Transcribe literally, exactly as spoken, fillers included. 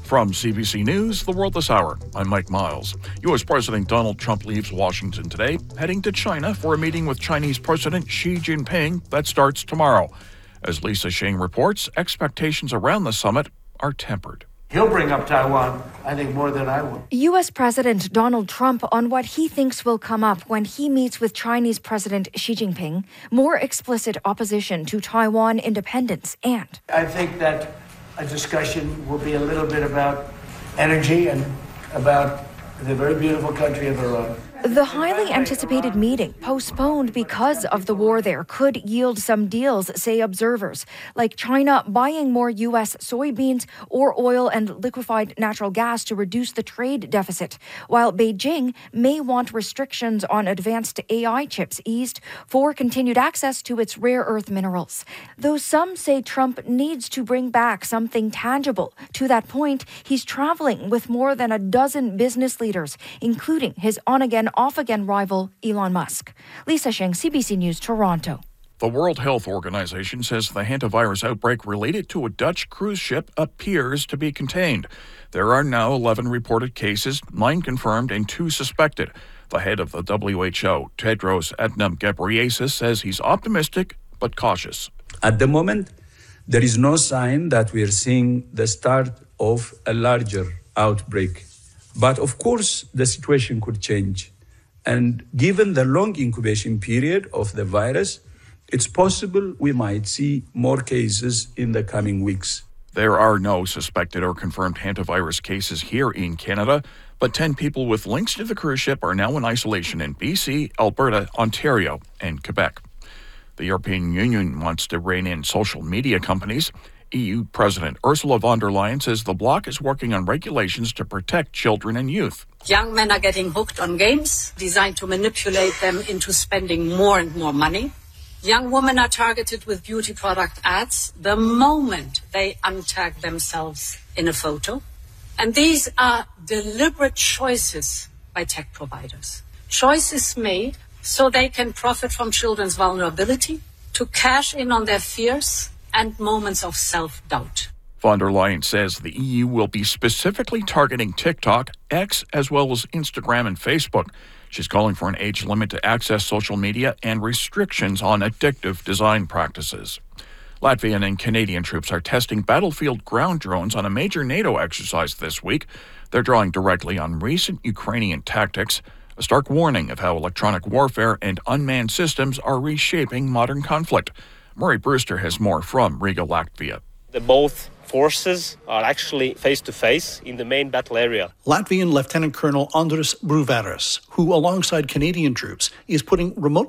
From C B C News, The World This Hour, I'm Mike Miles. U S. President Donald Trump leaves Washington today, heading to China for a meeting with Chinese President Xi Jinping that starts tomorrow. As Lisa Shing reports, expectations around the summit are tempered. He'll bring up Taiwan, I think, more than I will. U S. President Donald Trump on what he thinks will come up when he meets with Chinese President Xi Jinping, more explicit opposition to Taiwan independence, and I think that a discussion will be a little bit about energy and about the very beautiful country of Iran. The highly anticipated meeting, postponed because of the war there, could yield some deals, say observers, like China buying more U S soybeans or oil and liquefied natural gas to reduce the trade deficit, while Beijing may want restrictions on advanced A I chips eased for continued access to its rare earth minerals. Though some say Trump needs to bring back something tangible. To that point, he's traveling with more than a dozen business leaders, including his on-again off-again rival Elon Musk. Lisa Shing, C B C News, Toronto. The World Health Organization says the hantavirus outbreak related to a Dutch cruise ship appears to be contained. There are now eleven reported cases, nine confirmed and two suspected. The head of the W H O, Tedros Adhanom Ghebreyesus, says he's optimistic but cautious. At the moment, there is no sign that we are seeing the start of a larger outbreak. But of course, the situation could change. And given the long incubation period of the virus, it's possible we might see more cases in the coming weeks. There are no suspected or confirmed hantavirus cases here in Canada, but ten people with links to the cruise ship are now in isolation in B C, Alberta, Ontario, and Quebec. The European Union wants to rein in social media companies. E U President Ursula von der Leyen says the bloc is working on regulations to protect children and youth. Young men are getting hooked on games designed to manipulate them into spending more and more money. Young women are targeted with beauty product ads the moment they untag themselves in a photo. And these are deliberate choices by tech providers. Choices made so they can profit from children's vulnerability, to cash in on their fears and moments of self-doubt. Von der Leyen says the E U will be specifically targeting TikTok, X, as well as Instagram and Facebook. She's calling for an age limit to access social media and restrictions on addictive design practices. Latvian and Canadian troops are testing battlefield ground drones on a major NATO exercise this week. They're drawing directly on recent Ukrainian tactics, a stark warning of how electronic warfare and unmanned systems are reshaping modern conflict. Murray Brewster has more from Riga, Latvia. The both forces are actually face-to-face in the main battle area. Latvian Lieutenant Colonel Andris Bruvaris, who alongside Canadian troops is putting remote